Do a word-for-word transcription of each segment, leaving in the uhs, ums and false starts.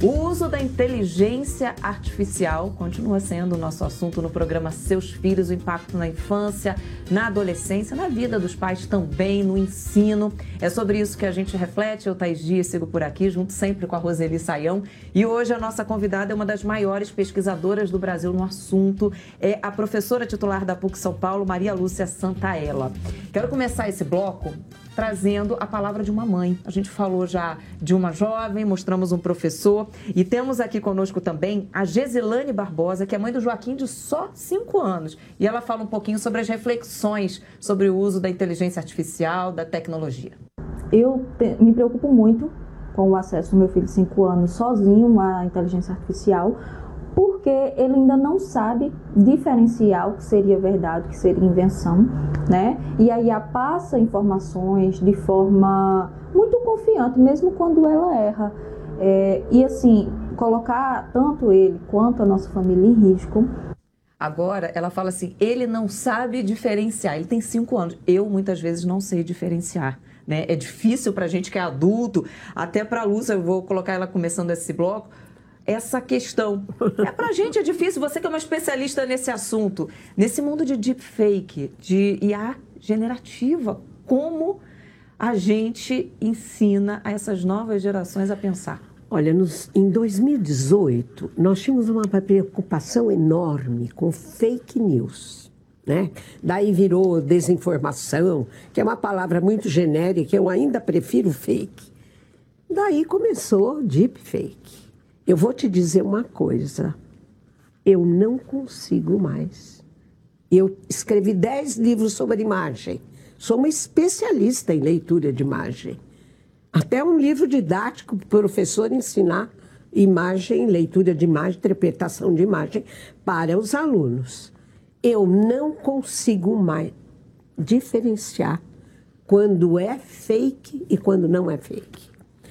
O uso da inteligência artificial continua sendo o nosso assunto no programa Seus Filhos, o impacto na infância, na adolescência, na vida dos pais também, no ensino. É sobre isso que a gente reflete. Eu, Thaís Dias, sigo por aqui, junto sempre com a Roseli Saião. E hoje a nossa convidada é uma das maiores pesquisadoras do Brasil no assunto. É a professora titular da PUC São Paulo, Maria Lúcia Santaella. Quero começar esse bloco trazendo a palavra de uma mãe. A gente falou já de uma jovem, mostramos um professor e temos aqui conosco também a Gesilane Barbosa, que é mãe do Joaquim de só cinco anos. E ela fala um pouquinho sobre as reflexões sobre o uso da inteligência artificial, da tecnologia. Eu te, me preocupo muito com o acesso do meu filho de cinco anos sozinho à inteligência artificial, porque ele ainda não sabe diferenciar o que seria verdade, o que seria invenção, né? E aí a passa informações de forma muito confiante, mesmo quando ela erra. É, e assim, colocar tanto ele quanto a nossa família em risco. Agora, ela fala assim, ele não sabe diferenciar, ele tem cinco anos. Eu, muitas vezes, não sei diferenciar. Né? É difícil para a gente que é adulto, até para a Lúcia, eu vou colocar ela começando esse bloco, essa questão. É pra gente é difícil, você que é uma especialista nesse assunto, nesse mundo de deepfake, de I A generativa, como a gente ensina a essas novas gerações a pensar? Olha, nos, em dois mil e dezoito, nós tínhamos uma preocupação enorme com fake news, né? Daí virou desinformação, que é uma palavra muito genérica, eu ainda prefiro fake. Daí começou deepfake. Eu vou te dizer uma coisa, eu não consigo mais. Eu escrevi dez livros sobre imagem, sou uma especialista em leitura de imagem. Até um livro didático para o professor ensinar imagem, leitura de imagem, interpretação de imagem para os alunos. Eu não consigo mais diferenciar quando é fake e quando não é fake.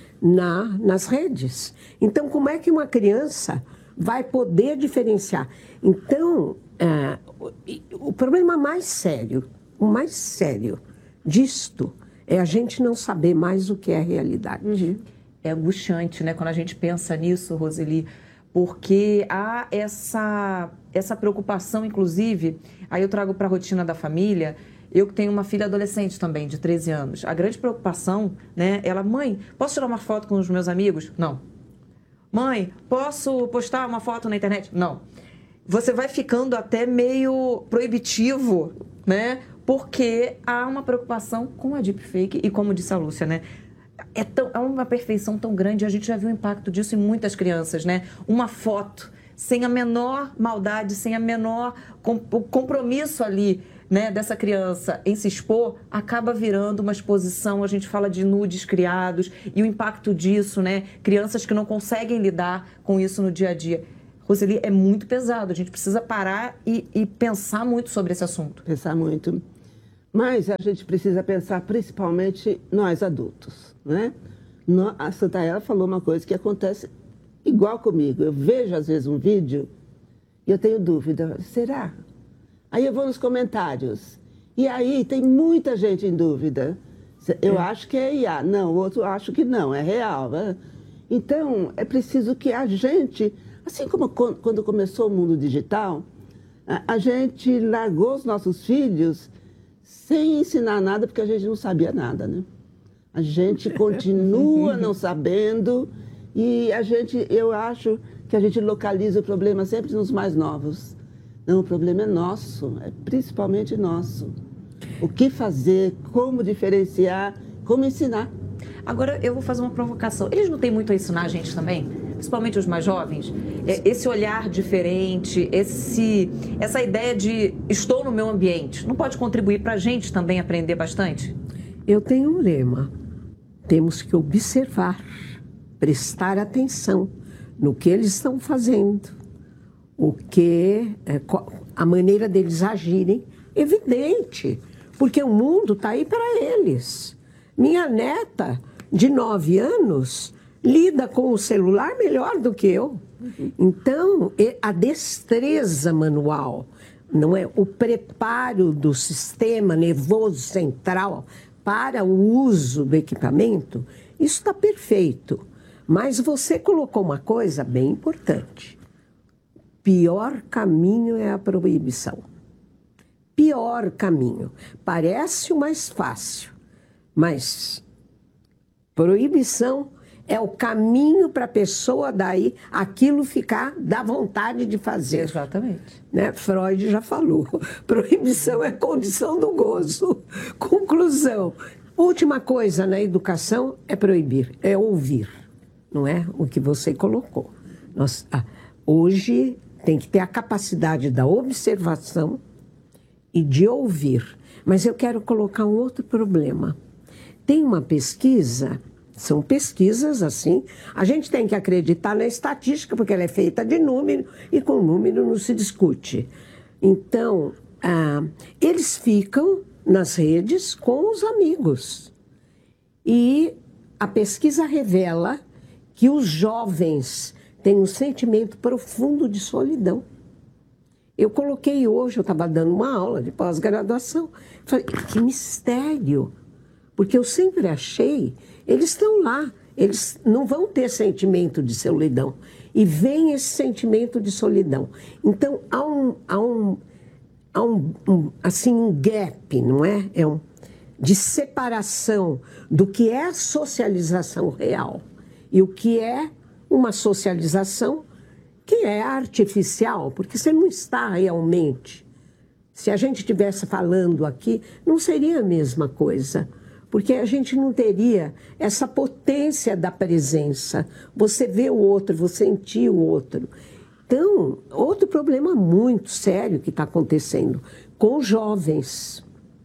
Na, nas redes. Então, como é que uma criança vai poder diferenciar? Então, é, o, o problema mais sério, o mais sério disto é a gente não saber mais o que é realidade. Uhum. É angustiante, né, quando a gente pensa nisso, Roseli, porque há essa, essa preocupação, inclusive, aí eu trago para a rotina da família. Eu que tenho uma filha adolescente também, de treze anos. A grande preocupação, né? Ela, mãe, posso tirar uma foto com os meus amigos? Não. Mãe, posso postar uma foto na internet? Não. Você vai ficando até meio proibitivo, né? Porque há uma preocupação com a deepfake e, como disse a Lúcia, né? É, tão, é uma perfeição tão grande, a gente já viu o impacto disso em muitas crianças, né? Uma foto sem a menor maldade, sem a menor com, compromisso ali, né, dessa criança em se expor, acaba virando uma exposição. A gente fala de nudes criados e o impacto disso, né? Crianças que não conseguem lidar com isso no dia a dia. Roseli, é muito pesado. A gente precisa parar e, e pensar muito sobre esse assunto. Pensar muito. Mas a gente precisa pensar principalmente nós adultos, né? A Santaella falou uma coisa que acontece igual comigo. Eu vejo, às vezes, um vídeo e eu tenho dúvida. Será? Aí eu vou nos comentários. E aí tem muita gente em dúvida. Eu é. acho que é I A. Não, o outro acho que não, é real. Né? Então, é preciso que a gente, assim como quando começou o mundo digital, a gente largou os nossos filhos sem ensinar nada, porque a gente não sabia nada, né? A gente continua não sabendo e a gente, eu acho que a gente localiza o problema sempre nos mais novos. Não, o problema é nosso, é principalmente nosso. O que fazer, como diferenciar, como ensinar. Agora, eu vou fazer uma provocação. Eles não têm muito a ensinar a gente também? Principalmente os mais jovens? É, esse olhar diferente, esse, essa ideia de estou no meu ambiente, não pode contribuir para a gente também aprender bastante? Eu tenho um lema. Temos que observar, prestar atenção no que eles estão fazendo. O que, a maneira deles agirem, evidente, porque o mundo está aí para eles. Minha neta, de nove anos, lida com o celular melhor do que eu. Então, a destreza manual, não é, o preparo do sistema nervoso central para o uso do equipamento, isso está perfeito. Mas você colocou uma coisa bem importante. Pior caminho é a proibição. Pior caminho. Parece o mais fácil, mas proibição é o caminho para a pessoa daí aquilo ficar da vontade de fazer. Exatamente. Né? Freud já falou. Proibição é condição do gozo. Conclusão. Última coisa na educação é proibir, é ouvir. Não é o que você colocou. Nós, ah, hoje tem que ter a capacidade da observação e de ouvir. Mas eu quero colocar um outro problema. Tem uma pesquisa, são pesquisas assim, a gente tem que acreditar na estatística, porque ela é feita de número e com número não se discute. Então, ah, eles ficam nas redes com os amigos. E a pesquisa revela que os jovens têm um sentimento profundo de solidão. Eu coloquei hoje, eu estava dando uma aula de pós-graduação, falei, que mistério, porque eu sempre achei, eles estão lá, eles não vão ter sentimento de solidão, e vem esse sentimento de solidão. Então, há um, há um, há um, um assim, um gap, não é? É um, de separação do que é a socialização real e o que é uma socialização que é artificial, porque você não está realmente. Se a gente estivesse falando aqui, não seria a mesma coisa, porque a gente não teria essa potência da presença. Você vê o outro, você sentir o outro. Então, outro problema muito sério que está acontecendo com jovens.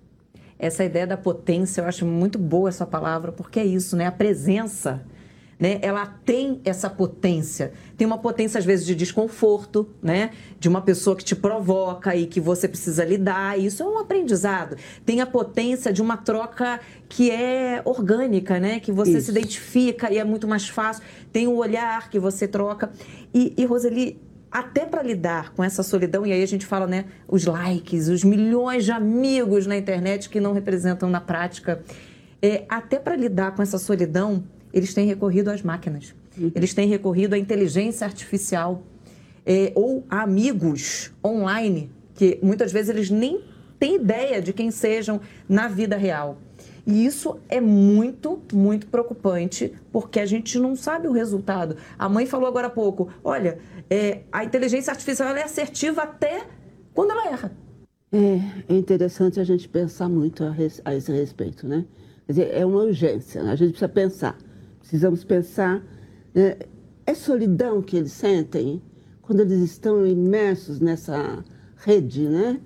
Essa ideia da potência, eu acho muito boa essa palavra, porque é isso, né? A presença, né? Ela tem essa potência. Tem uma potência, às vezes, de desconforto, né? De uma pessoa que te provoca e que você precisa lidar. Isso é um aprendizado. Tem a potência de uma troca que é orgânica, né? Que você Isso. se identifica e é muito mais fácil. Tem o olhar que você troca. E, e Roseli, até para lidar com essa solidão, e aí a gente fala, né, os likes, os milhões de amigos na internet que não representam na prática, é, até para lidar com essa solidão, eles têm recorrido às máquinas, uhum. eles têm recorrido à inteligência artificial, é, ou a amigos online, que muitas vezes eles nem têm ideia de quem sejam na vida real. E isso é muito, muito preocupante, porque a gente não sabe o resultado. A mãe falou agora há pouco, olha, é, a inteligência artificial ela é assertiva até quando ela erra. É, é interessante a gente pensar muito a, res, a esse respeito, né? Quer dizer, é uma urgência, né? A gente precisa pensar. Precisamos pensar, né? É solidão que eles sentem quando eles estão imersos nessa rede, né?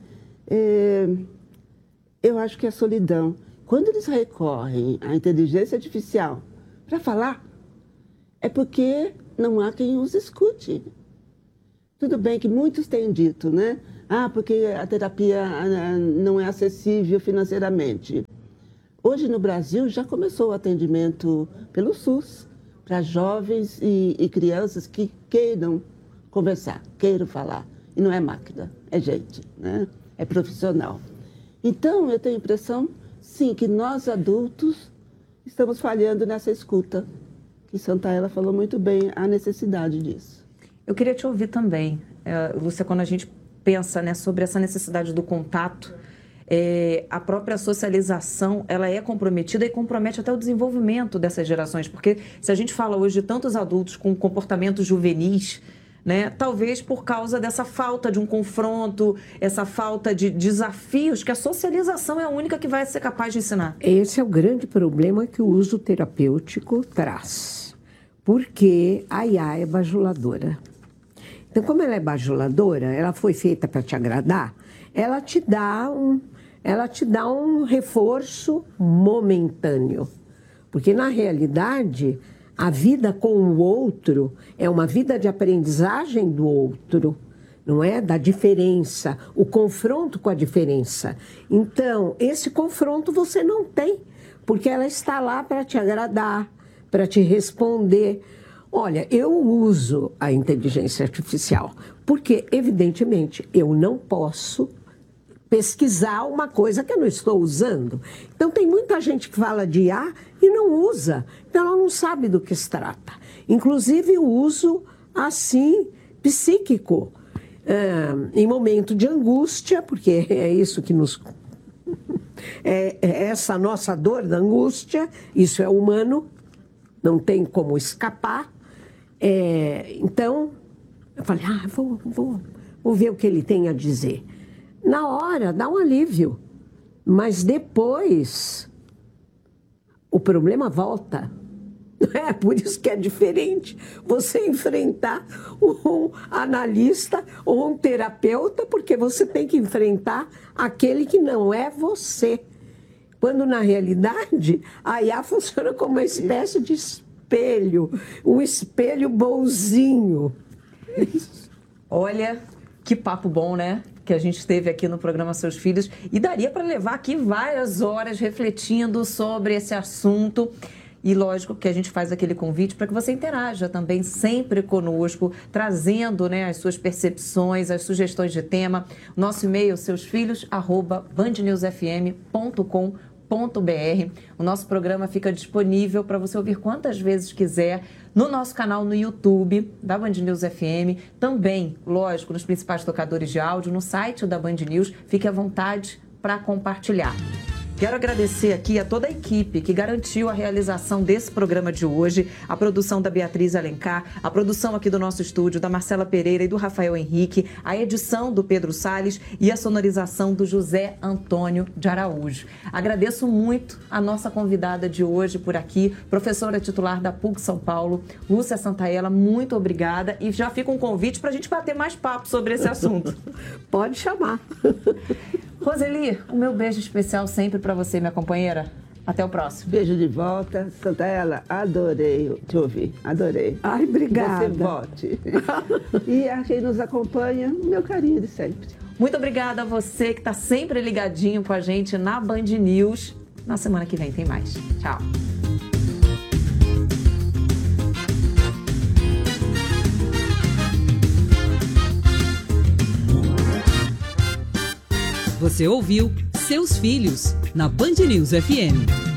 É, eu acho que é solidão. Quando eles recorrem à inteligência artificial para falar, é porque não há quem os escute. Tudo bem que muitos têm dito, né? Ah, porque a terapia não é acessível financeiramente. Hoje no Brasil já começou o atendimento pelo SUS para jovens e, e crianças que queiram conversar, queiram falar. E não é máquina, é gente, né? É profissional. Então, eu tenho a impressão, sim, que nós adultos estamos falhando nessa escuta. Que Santaella falou muito bem a necessidade disso. Eu queria te ouvir também, é, Lúcia, quando a gente pensa, né, sobre essa necessidade do contato, é, a própria socialização, ela é comprometida e compromete até o desenvolvimento dessas gerações, porque se a gente fala hoje de tantos adultos com comportamentos juvenis, né, talvez por causa dessa falta de um confronto, essa falta de desafios, que a socialização é a única que vai ser capaz de ensinar. Esse é o grande problema que o uso terapêutico traz, porque a I A é bajuladora. Então, como ela é bajuladora, ela foi feita para te agradar, ela te dá um, ela te dá um reforço momentâneo. Porque, na realidade, a vida com o outro é uma vida de aprendizagem do outro, não é? Da diferença, o confronto com a diferença. Então, esse confronto você não tem, porque ela está lá para te agradar, para te responder. Olha, eu uso a inteligência artificial porque, evidentemente, eu não posso pesquisar uma coisa que eu não estou usando. Então, tem muita gente que fala de I A e não usa. Então, ela não sabe do que se trata. inclusive o uso assim psíquico, é, em momento de angústia, porque é isso que nos... É, é essa nossa dor da angústia, isso é humano, não tem como escapar. É, então, eu falei, ah, vou, vou, vou ver o que ele tem a dizer. Na hora, dá um alívio, mas depois o problema volta. É por isso que é diferente você enfrentar um analista ou um terapeuta, porque você tem que enfrentar aquele que não é você. Quando, na realidade, a I A funciona como uma espécie de espelho, um espelho bonzinho. Olha, que papo bom, né? Que a gente teve aqui no programa Seus Filhos. E daria para levar aqui várias horas refletindo sobre esse assunto. E lógico que a gente faz aquele convite para que você interaja também sempre conosco, trazendo, né, as suas percepções, as sugestões de tema. Nosso e-mail, seusfilhos arroba band news f m ponto com ponto b r. O nosso programa fica disponível para você ouvir quantas vezes quiser no nosso canal no YouTube da Band News F M. Também, lógico, nos principais tocadores de áudio, no site da Band News. Fique à vontade para compartilhar. Quero agradecer aqui a toda a equipe que garantiu a realização desse programa de hoje, a produção da Beatriz Alencar, a produção aqui do nosso estúdio, da Marcela Pereira e do Rafael Henrique, a edição do Pedro Salles e a sonorização do José Antônio de Araújo. Agradeço muito a nossa convidada de hoje por aqui, professora titular da P U C São Paulo, Lúcia Santaella, muito obrigada. E já fica um convite para a gente bater mais papo sobre esse assunto. Pode chamar. Roseli, o meu beijo especial sempre para você, minha companheira. Até o próximo. Beijo de volta. Santaella, adorei te ouvir. Adorei. Ai, obrigada. Que você volte. E a quem nos acompanha, meu carinho de sempre. Muito obrigada a você que está sempre ligadinho com a gente na Band News. Na semana que vem tem mais. Tchau. Você ouviu Seus Filhos, na Band News F M.